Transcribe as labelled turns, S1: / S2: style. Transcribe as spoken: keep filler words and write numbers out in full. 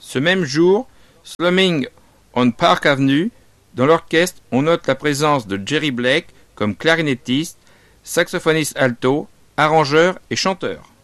S1: Ce même jour, Slumming on Park Avenue, dans l'orchestre, on note la présence de Jerry Blake comme clarinettiste, saxophoniste alto, arrangeur et chanteur.